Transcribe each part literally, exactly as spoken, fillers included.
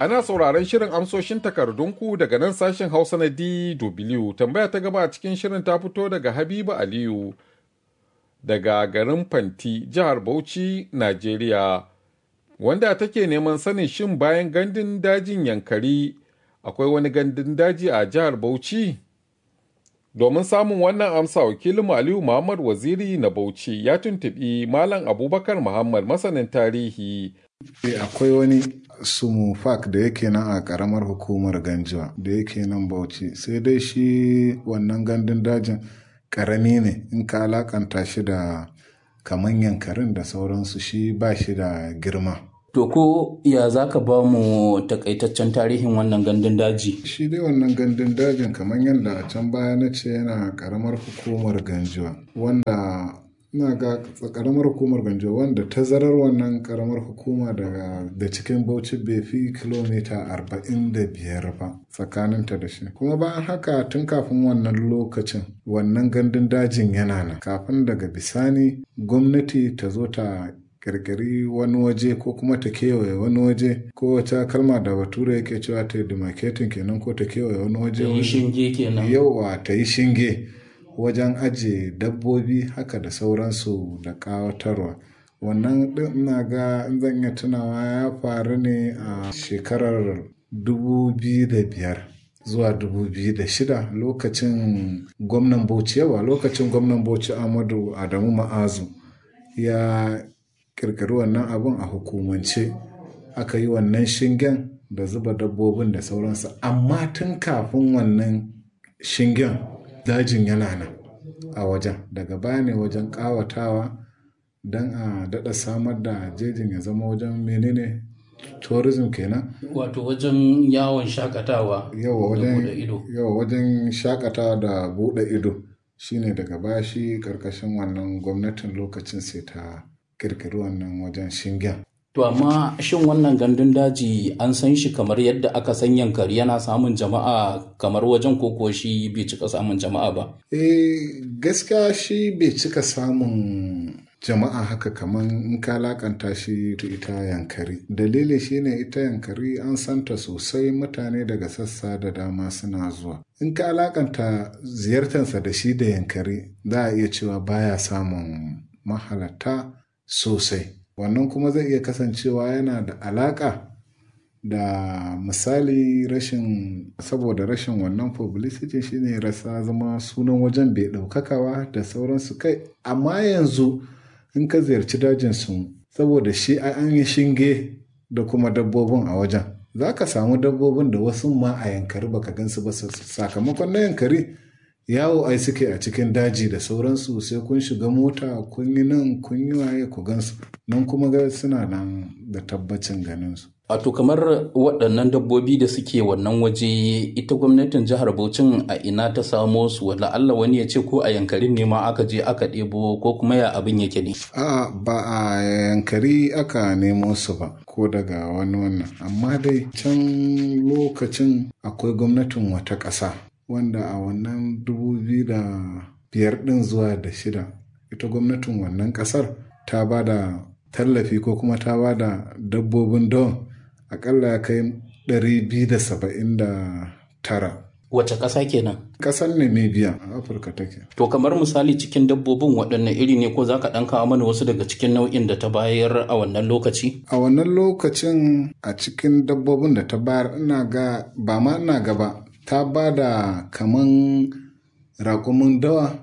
Ana sauraron shirin amsoshin takardunku daga nan sashen Hausa na D W. Tambaya ta gaba a cikin shirin ta fito daga Habiba Aliyu daga garin Fanti, jihar Bauchi, Najeriya, wanda take neman sanin shin bayan gandun dajin Yankari akwai wani gandun daji a jihar Bauchi? Domin samun wannan amsa, wakilin Aliyu Muhammad Waziri na Bauchi ya tuntuɓi Malam Abubakar Muhammad, masanin tarihi. Akwai wani sumu park da yake nan a karamar hukumar Ganjuwa da yake nan Bauchi, sai dai shi wannan gandun dajin karami ne in ka alakanta shi da kaman Yankarin da sauransu, shi ba shi da girma. To ko ya za ka ba mu takaitaccen tarihin wannan gandun daji? Shi dai wannan gandun dajin kamar yadda a can baya na ce yana karamar hukumar Ganjuwa, wanda na ga karamar hukumar Ganjuwa wanda tazarar wannan karamar hukuma daga da cikin Bauchi bai fi kilomita arba'in da biyar ba tsakaninta da shi. Kuma bayan haka tun kafin wannan lokacin wannan gandun dajin yana nan, kafin daga bisani gwamnati ta zo ta kirkiri wani waje ko kuma ta kewaye wani waje, ko wata kalma da bature yake cewa ta yi demarcating kenan, ko ta kewaye wani waje, ta yi shinge kenan, yawa ta yi shinge wajen ajiye dabbobi haka da sauransu da kawatarwa. Wannan din ina ga in zan iya tunawa ya faru ne a shekarar dubu biyu da biyar zuwa dubu biyu da shida, lokacin gwamnan Bauchi yawa lokacin gwamnan Bauchi Ahmadu Adamu Ma'azu ya kirkiri wannan abun a hukumance, aka yi wannan shingen da zuba dabbobin da sauransu. Amma tun kafin wannan shingen dajin yana nan a wajen, daga baya ne wajen kawatawa don a daɗa samar da jejin ya zama wajen menene tourism kenan, wato wajen yawon shakatawa, yawa wajen yawa wajen shakatawa da buɗe ido. Shine daga baya shi karkashin wannan gwamnatin lokacin sai ta kirkiri wannan wajen shingen. To amma shin wannan gandun daji an san shi kamar yadda aka san Yankari yana samun jama'a kamar wajen, koko shi bai cika samun jama'a ba? Eh gaskiya shi bai cika samun jama'a haka kamar in ka lakanta shi ta ita Yankari. Dalili shine ita Yankari an santa sosai, mutane daga sassa da dama suna zuwa. In ka alakanta ziyartarsa da shi da Yankari, za a iya cewa baya samun mahalarta sosai. Wannan kuma zai iya kasancewa yana da alaka da misali rashin, saboda rashin wannan publicity shine rasa zama sunan wajen bai ɗaukakawa da sauransu kai. Amma yanzu in ka ziyarci dajin su, saboda shi an yi shinge da kuma dabbobin a wajen, za ka samu dabbobin da wasu ma a Yankari baka gansu ba, sakamakon na Yankari yawo ai suke a cikin daji da sauransu, sai kun shiga mota kun yi nan kun yi waye ku gansu nan, kuma ga suna nan da tabbacin ganinsu. A to kamar waɗannan dabbobi da suke wannan waje, ita gwamnatin jihar Bauchin a ina ta samo su? Wala Allah wani ya ce ko a Yankari ne ma aka je aka ɗebo, ko kuma ya abin yake ne? A ba a Yankari aka nemo su ba ko daga wani wannan, amma dai can lokacin akwai gwamnatin wata ƙasa wanda a wannan dubu biyu da biyar ɗin zuwa da shida ita gwamnatin wannan ƙasar ta ba da tallafi ko kuma ta ba da dabbobin don akalla ya kai ɗari biyu da saba'in da tara. Wace ƙasa kenan? Ƙasar Namibia a Afirka take. To kamar misali cikin dabbobin waɗanne iri ne, ko za ka ɗan kawo mana wasu daga cikin nau'in da ta bayar a wannan lokaci? A wannan lokacin a cikin dabbobin da ta bayar ina ga ba ma ina gaba ta ba da kaman raƙumin dawa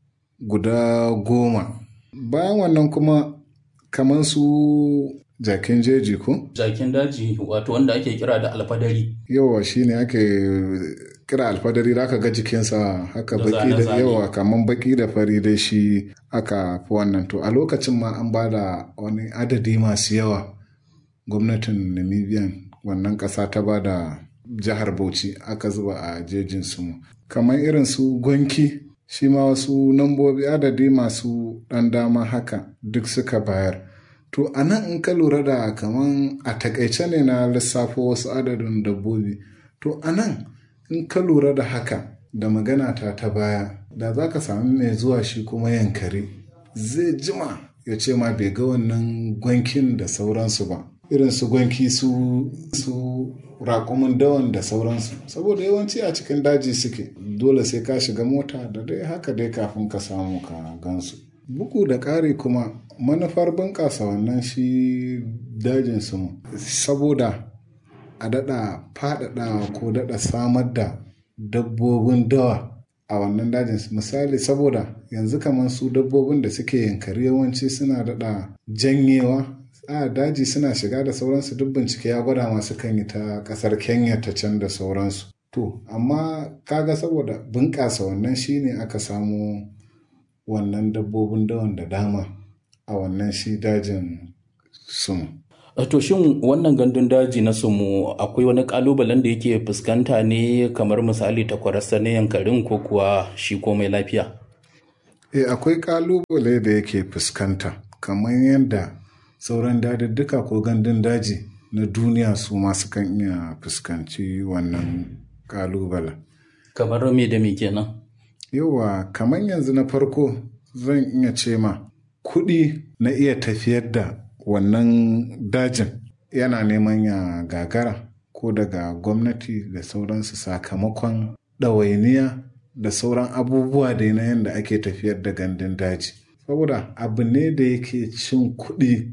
guda goma. Bayan wannan kuma kaman su jakin jeji ko? Jakin daji wato wanda ake kira da alfadari. Yawa shi ne ake kira alfadari, da aka ga jikinsa haka baki da yawa kaman baki da fari dai shi aka fi wannan. To a lokacin ma an ba da wani adadi masu yawa, gwamnatin Namibian wannan ƙasa ta ba da jihar Bauchi aka zuba a jejin su, kamar irin su gwanki shi ma wasu nambobi adadi masu ɗan dama haka duk suka bayar. To a nan in ka lura da kaman a takaice ne na lissafo wasu adadin dabbobi, to a nan in ka lura da haka da magana ta ta baya, da za ka sami mai zuwa shi kuma Yankari zai jima ya ce ma bai ga wannan gwankin da sauransu ba. irin su gwanki su su raƙumin dawan da sauransu, saboda yawanci a cikin daji suke, dole sai ka shiga mota da dai haka dai kafin ka samu ka gansu. Bugu da ƙari kuma manufar bunƙasa wannan shi dajin su saboda a daɗa faɗaɗa ko daɗa samar da dabbobin dawa a wannan dajin. Misali, saboda yanzu kamar su dabbobin da suke yankari yawanci suna daɗa janyewa a daji suna shiga da sauransu, duk bincike ya gwada masu kan yi ta ƙasar Kenya ta can da sauransu. To amma kaga saboda bunƙasa wannan shine aka samu wannan dabbobin dawan da dama a wannan shi dajin Sumu. To shin wannan gandun daji na Sumu akwai wani kalubalen da yake fuskanta ne, kamar misali takwararsa na yankarin, ko kuwa shi komai lafiya? Eh, akwai kalubale da yake fuskanta kamar yadda sauran dadadduka ko gandun daji na duniya su masu kan iya fuskanci wannan kalubalen. Kamar me da me kenan? Yawa, kamar yanzu na farko zan iya ce ma kuɗi na iya tafiyar da wannan dajin yana neman ya gagara, ko daga gwamnati da sauransu, sakamakon ɗawainiya da sauran abubuwa da na yadda ake tafiyar da gandun daji. Saboda abu ne da yake cin kuɗi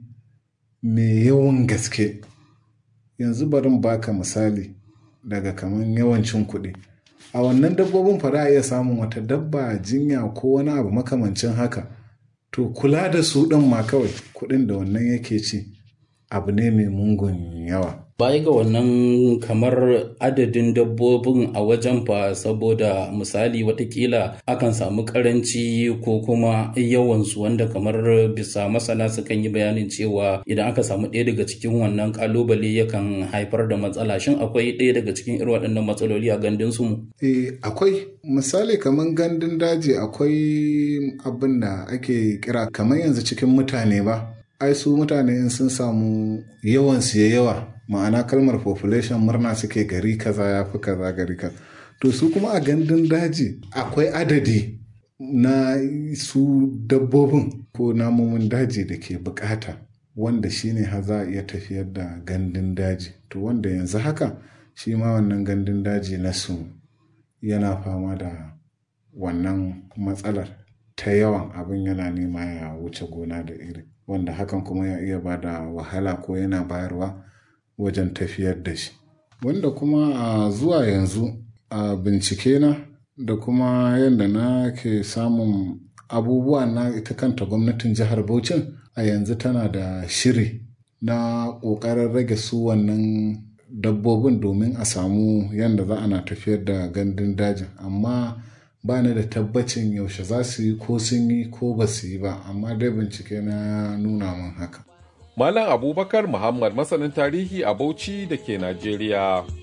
mai yawan gaske. Yanzu barin baka misali daga kamar yawancin kuɗi. A wannan dabbobin fa za a iya samun wata dabba jinya ko wani abu makamancin haka. To kula da su ɗin ma kawai kuɗin da wannan yake ci abu ne mai mungun yawa. Baya ga wannan, kamar adadin dabbobin a wajen fa, saboda misali watakila akan samu karanci ko kuma yawansu, wanda kamar bisa masana sukan yi bayanin cewa idan aka samu ɗaya daga cikin wannan kalubale yakan haifar da matsala. Shin akwai ɗaya daga cikin irin waɗannan matsaloli a gandun Sumu? Eh, akwai. Misali kamar gandun daji akwai abin da ake kira kamar yanzu cikin mutane ba. Ai su mutane in sun samu yawan su ya yawa, ma'ana kalmar population murna suke, gari kaza ya fi kaza gari kaza. To su kuma a gandun daji akwai adadi na su dabbobin ko namomin daji da ke bukata, wanda shine har za a iya tafiyar da gandun daji. To wanda yanzu haka shi ma wannan gandun daji na su yana fama da wannan matsalar ta yawan abin, yana nema ya wuce gona da iri, wanda hakan kuma ya iya ba da wahala ko yana bayarwa wajen tafiyar da shi. Wanda kuma a zuwa yanzu a bincike na da kuma yadda na ke samun abubuwa na ita kanta gwamnatin jihar Bauchi a yanzu tana da shiri na ƙoƙarin rage su wannan dabbobin domin a samu yadda za ana tafiyar da gandun dajin. Amma ba ni da tabbacin yaushe za su yi, ko sun yi ko ba su yi ba, amma dai bincike na nuna min haka. Malam Abubakar Muhammad, masanin tarihi a Bauchi da ke Najeriya.